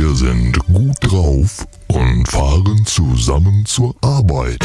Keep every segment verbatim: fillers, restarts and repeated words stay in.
Wir sind gut drauf und fahren zusammen zur Arbeit.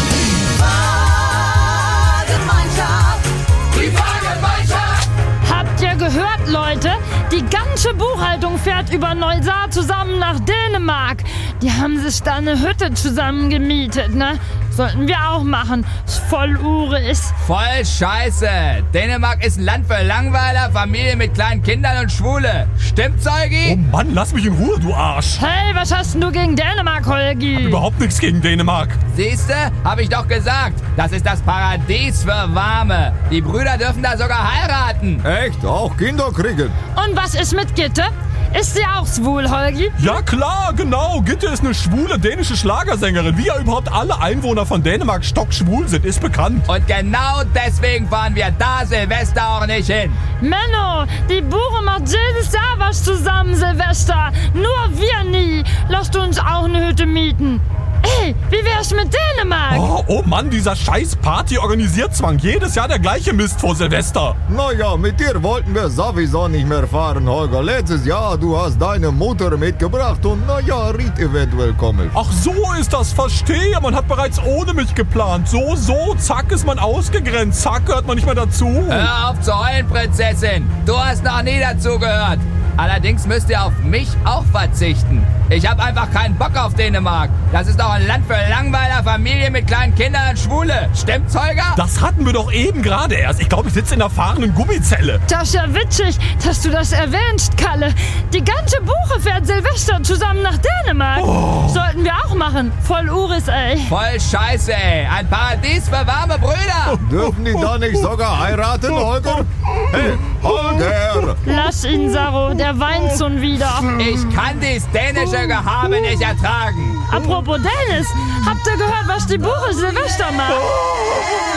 Fahrgemeinschaft, die Fahrgemeinschaft. Habt ihr gehört, Leute? Die ganze Buchhaltung fährt über Neusaar zusammen nach Dänemark. Die haben sich da eine Hütte zusammen gemietet, ne? Sollten wir auch machen. Ist voll urig. Voll scheiße. Dänemark ist ein Land für Langweiler, Familien mit kleinen Kindern und Schwule. Stimmt's, Oh Holgi? Mann, lass mich in Ruhe, du Arsch. Hey, was hast denn du gegen Dänemark, Holgi? Überhaupt nichts gegen Dänemark. Siehste, hab ich doch gesagt. Das ist das Paradies für Warme. Die Brüder dürfen da sogar heiraten. Echt? Auch Kinder kriegen? Und was ist mit Gitte? Ist sie auch schwul, Holgi? Ja klar, genau. Gitte ist eine schwule dänische Schlagersängerin. Wie ja überhaupt alle Einwohner von Dänemark stockschwul sind, ist bekannt. Und genau deswegen fahren wir da Silvester auch nicht hin. Menno, die Buche macht jedes Jahr was zusammen, Silvester. Nur wir nie. Lasst uns auch eine Hütte mieten. Ey, wie wär's mit Dänemark? Oh, oh Mann, dieser scheiß Party-Organisierzwang. Jedes Jahr der gleiche Mist vor Silvester. Naja, mit dir wollten wir sowieso nicht mehr fahren, Holger. Letztes Jahr, du hast deine Mutter mitgebracht und naja, riet eventuell kommen. Ach so ist das, verstehe. Man hat bereits ohne mich geplant. So, so, zack ist man ausgegrenzt. Zack gehört man nicht mehr dazu. Hör auf zu heulen, Prinzessin. Du hast noch nie dazugehört. Allerdings müsst ihr auf mich auch verzichten. Ich hab einfach keinen Bock auf Dänemark. Das ist doch ein Land für Langweiler, Familien mit kleinen Kindern und Schwule. Stimmt's, Holger? Das hatten wir doch eben gerade erst. Ich glaube, ich sitze in einer fahrenden Gummizelle. Das ist ja witzig, dass du das erwähnst, Kalle. Die ganze Buche fährt Silvester zusammen nach Dänemark. Oh. Sollten wir auch machen. Voll Uris, ey. Voll scheiße, ey. Ein Paradies für warme Brüder. Dürfen die da nicht sogar heiraten, Holger? Hey, Holger! Lass ihn, Saro. Der weint schon wieder. Ich kann dies dänische Gehabe nicht ertragen. Apropos Dennis, habt ihr gehört, was die Buche Silvester macht?